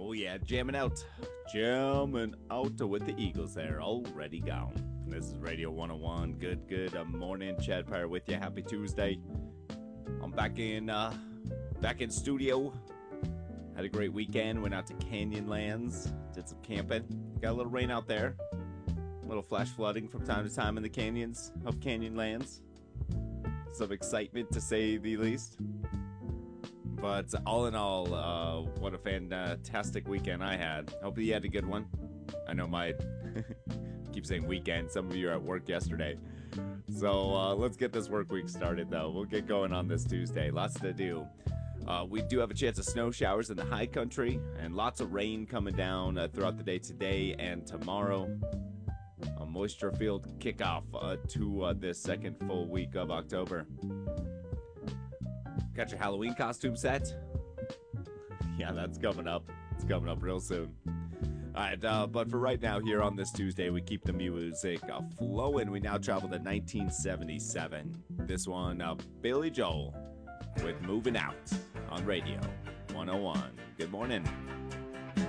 Oh yeah, jamming out with the Eagles there, already gone. This is Radio 101. Good morning, Chad Pryor with you. Happy Tuesday. I'm back in studio. Had a great weekend. Went out to Canyonlands, did some camping. Got a little rain out there. A little flash flooding from time to time in the canyons of Canyonlands. Some excitement to say the least. But all in all, what a fantastic weekend I had. Hopefully you had a good one. I know my keep saying weekend. Some of you are at work yesterday. So let's get this work week started, though. We'll get going on this Tuesday. Lots to do. We do have a chance of snow showers in the high country and lots of rain coming down throughout the day today and tomorrow. A moisture-filled kickoff to this second full week of October. Got your Halloween costume set? Yeah, that's coming up. It's coming up real soon. All right, but for right now, here on this Tuesday, we keep the music flowing. We now travel to 1977. This one, Billy Joel with Moving Out on Radio 101. Good morning.